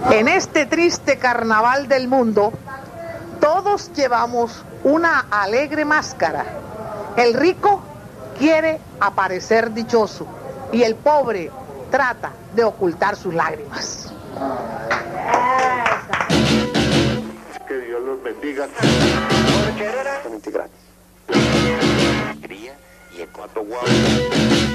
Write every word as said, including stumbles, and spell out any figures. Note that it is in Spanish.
En este triste carnaval del mundo, todos llevamos una alegre máscara. El rico quiere aparecer dichoso y el pobre trata de ocultar sus lágrimas. Que Dios los bendiga. Porque era gratis. Y el cuatro guau.